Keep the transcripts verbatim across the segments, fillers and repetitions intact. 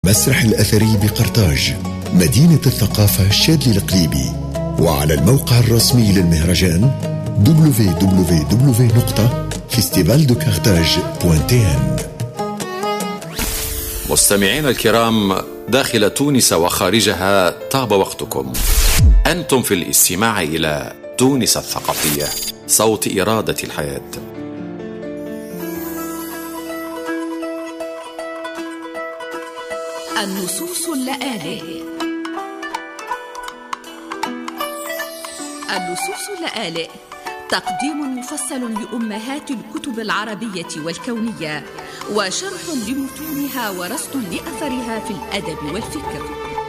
مسرح الأثري بقرطاج، مدينة الثقافة الشاذلي القليبي، وعلى الموقع الرسمي للمهرجان دبليو دبليو دبليو دوت فيستيفال دو كارتاج دوت تي ان. مستمعين الكرام داخل تونس وخارجها، طاب وقتكم. أنتم في الاستماع إلى تونس الثقافية، صوت إرادة الحياة. النصوص اللآلئ. النصوص اللآلئ تقديم مفصل لأمهات الكتب العربية والكونية، وشرح لمتونها ورصد لأثرها في الأدب والفكر.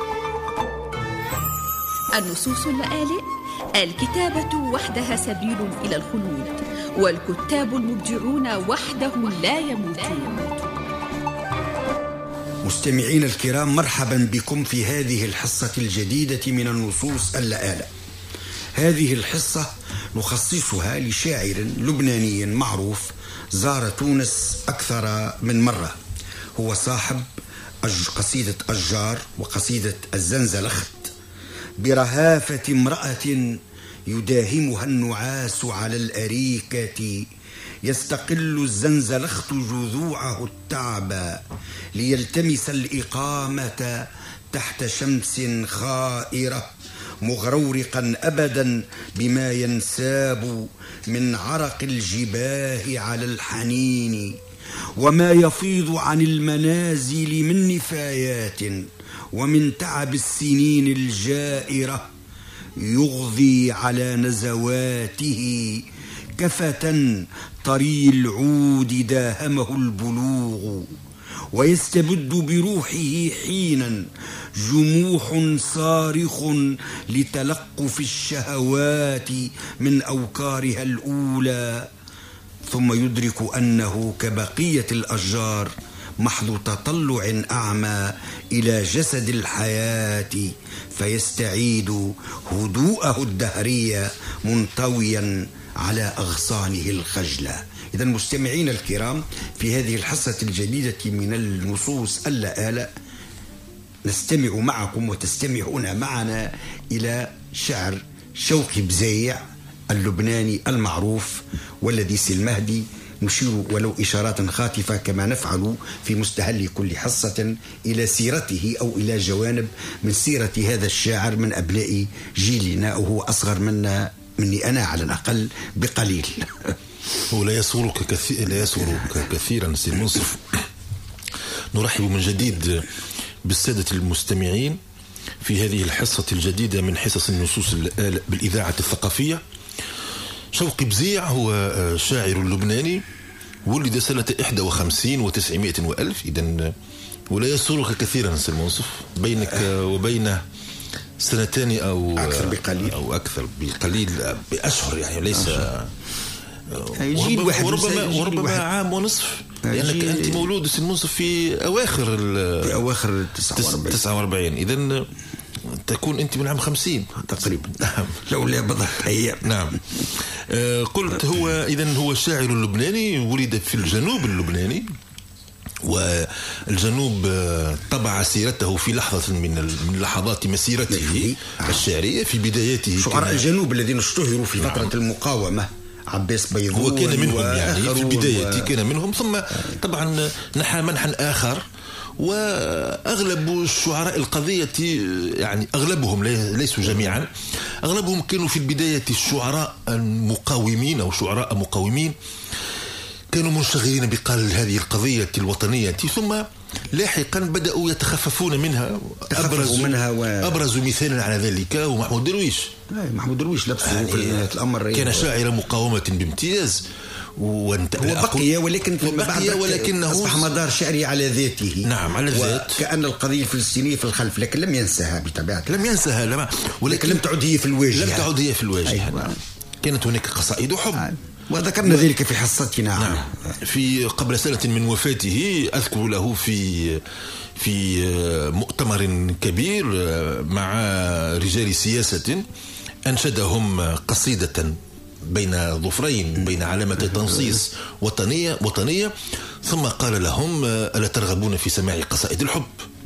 النصوص اللآلئ: الكتابة وحدها سبيل إلى الخلود، والكتاب المبدعون وحدهم لا يموتون. مستمعين الكرام، مرحبا بكم في هذه الحصة الجديدة من النصوص اللآلئ. هذه الحصة نخصصها لشاعر لبناني معروف زار تونس أكثر من مرة. هو صاحب قصيدة أجار وقصيدة الزنزلخت. برهافة امرأة يداهمها النعاس على الأريكة، يستقل الزنزلخت جذوعه التعب ليلتمس الإقامة تحت شمس خائرة، مغرورقا أبدا بما ينساب من عرق الجباه على الحنين، وما يفيض عن المنازل من نفايات ومن تعب السنين الجائرة، يغذي على نزواته كفة طري العود داهمه البلوغ، ويستبد بروحه حينا جموح صارخ لتلقف الشهوات من أوكارها الأولى، ثم يدرك أنه كبقية الأشجار محض تطلع أعمى إلى جسد الحياة، فيستعيد هدوءه الدهري منطويا على أغصانه الخجلة. إذن مستمعين الكرام، في هذه الحصة الجديدة من النصوص اللآلئ نستمع معكم وتستمعون معنا إلى شعر شوقي بزيع اللبناني المعروف، والذي سلمهدي نشير ولو إشارات خاطفة كما نفعل في مستهل كل حصة إلى سيرته أو إلى جوانب من سيرة هذا الشاعر من أبناء جيلنا، وهو أصغر منا مني أنا على الأقل بقليل. هو لا يسرك كثير لا يسرك كثيرا سي منصف. نرحب من جديد بالسادة المستمعين في هذه الحصة الجديدة من حصص النصوص اللآلئ بالإذاعة الثقافية. شوقي بزيع هو شاعر لبناني، ولد سنة إحدى وخمسين وتسعمائة وألف. إذن ولا يسرك كثيرا سي منصف، بينك وبينه سنتان أو أكثر بقليل أو أكثر بقليل بأشهر، يعني ليس جيل واحد وربما, وربما عام ونصف، لأنك أنت مولود سي منصف في أواخر في أواخر تسعة وأربعين. إذن تكون أنت من عام خمسين تقريبا. نعم، لو لا بضع أيام. نعم. آه قلت هو إذن هو شاعر لبناني، ولد في الجنوب اللبناني، والجنوب طبع سيرته في لحظة من لحظات مسيرته الشعرية. في بداياته شعراء الجنوب الذين اشتهروا في فترة المقاومة، عباس بيضون هو كان منهم، يعني في البداية و... كان منهم، ثم طبعا نحى منحا آخر. وأغلب الشعراء القضية، يعني أغلبهم ليسوا جميعا، أغلبهم كانوا في البداية الشعراء المقاومين أو شعراء مقاومين، كانوا منشغلين بقال هذه القضية الوطنية، ثم لاحقا بدأوا يتخففون منها. أبرز منها و... أبرز مثال على ذلك هو محمود درويش. محمود درويش لبسه يعني في نهاية الأمر كان شاعر مقاومة بامتياز، وانت هو بقي ولكن بقي ولكنه أصبح مدار شعري على ذاته. نعم، على الذات، كأن القضية الفلسطينية في الخلف، لكن لم ينساها بطبيعة. لم ينسها لما ولكن لم تعد هي في الواجهة. لم تعد هي في الواجهة. أيوة. كانت هناك قصائد حب، وذكرنا ذلك في حصتنا. نعم. في قبل سنة من وفاته أذكر له في في مؤتمر كبير مع رجال سياسة أنشدهم قصيدة بين ظفرين، بين علامة تنصيص وطنية وطنية ثم قال لهم: ألا ترغبون في سماع قصائد الحب؟